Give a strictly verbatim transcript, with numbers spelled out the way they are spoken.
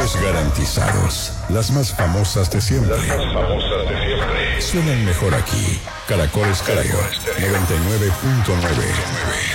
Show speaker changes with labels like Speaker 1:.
Speaker 1: Precios garantizados. Las más famosas de siempre.
Speaker 2: Las más famosas de siempre.
Speaker 1: Suenan mejor aquí. Caracol Estéreo noventa y nueve punto nueve.